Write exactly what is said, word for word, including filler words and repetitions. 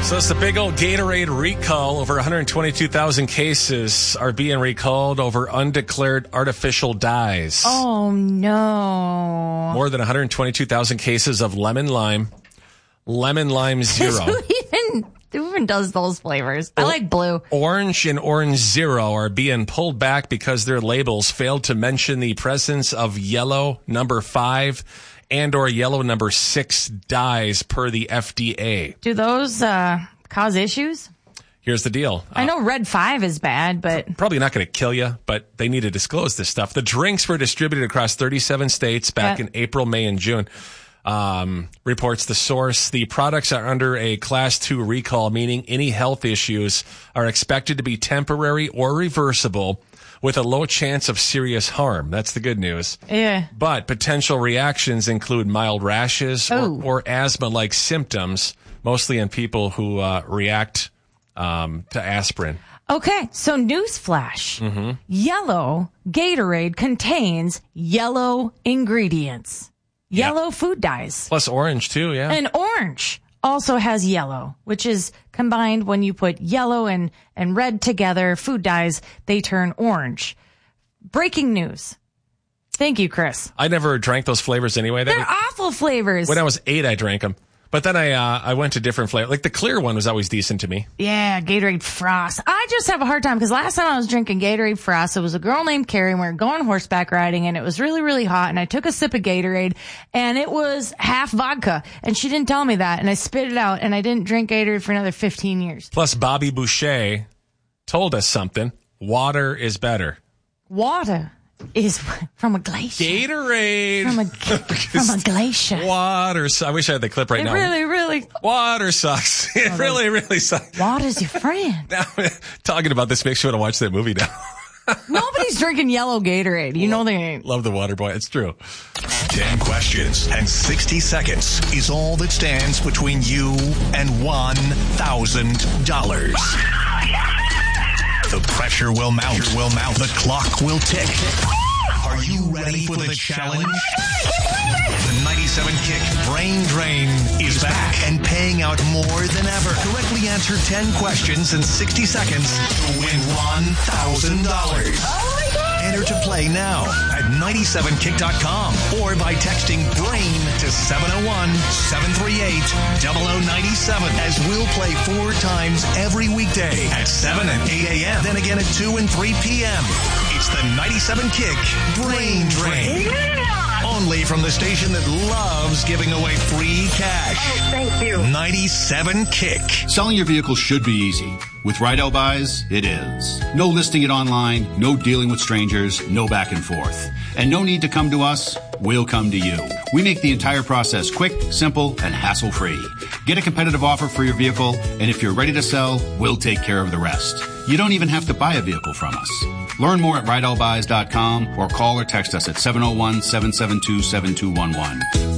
So it's the big old Gatorade recall. Over one hundred twenty-two thousand cases are being recalled over undeclared artificial dyes. Oh, no. More than one hundred twenty-two thousand cases of lemon lime, lemon lime zero. Who even, who even does those flavors? I like blue. Orange and orange zero are being pulled back because their labels failed to mention the presence of yellow number five and or yellow number six dyes per the F D A. Do those uh, cause issues? Here's the deal. I know red five is bad, but... Probably not going to kill you, but they need to disclose this stuff. The drinks were distributed across thirty-seven states back yeah. in April, May, and June. Um, reports the source. The products are under a class two recall, meaning any health issues are expected to be temporary or reversible with a low chance of serious harm. That's the good news. Yeah. But potential reactions include mild rashes or, oh. or asthma-like symptoms, mostly in people who uh, react um, to aspirin. Okay, so newsflash. Mm-hmm. Yellow Gatorade contains yellow ingredients. Yellow yep. food dyes. Plus orange, too, yeah. And orange also has yellow, which is combined when you put yellow and, and red together, food dyes, they turn orange. Breaking news. Thank you, Chris. I never drank those flavors anyway. That They're was, awful flavors. When I was eight, I drank them. But then I uh, I went to different flavors. Like the clear one was always decent to me. Yeah, Gatorade Frost. I just have a hard time because last time I was drinking Gatorade Frost, it was a girl named Carrie and we were going horseback riding and it was really, really hot and I took a sip of Gatorade and it was half vodka and she didn't tell me that and I spit it out and I didn't drink Gatorade for another fifteen years. Plus Bobby Boucher told us something. Water is better. Water is from a glacier. Gatorade. From a, from a glacier. Water. I wish I had the clip right it now. It really, really. Water sucks. It oh, really, really sucks. Water's your friend. Now, talking about this makes you want to watch that movie now. Nobody's drinking yellow Gatorade. You know they ain't. Love the water boy. It's true. Ten questions and sixty seconds is all that stands between you and one thousand dollars. The pressure will mount. Will mount. The clock will tick. Are you ready for the challenge? The ninety-seven Kick Brain Drain is back and paying out more than ever. Correctly answer ten questions in sixty seconds to win one thousand dollars. Oh my God. Enter to play now at ninety-seven kick dot com or by texting BRAIN to seven oh one, seven three eight, zero zero nine seven as we'll play four times every weekday at seven and eight a.m. Then again at two and three p.m. It's the ninety-seven Kick Brain Drain. Yeah. Only from the station that loves giving away free cash. Oh, thank you. ninety-seven Kick. Selling your vehicle should be easy. With Rydell Buys, it is. No listing it online, no dealing with strangers, no back and forth. And no need to come to us, we'll come to you. We make the entire process quick, simple, and hassle-free. Get a competitive offer for your vehicle, and if you're ready to sell, we'll take care of the rest. You don't even have to buy a vehicle from us. Learn more at rydell buys dot com or call or text us at seven oh one, seven seven two, seven two one one.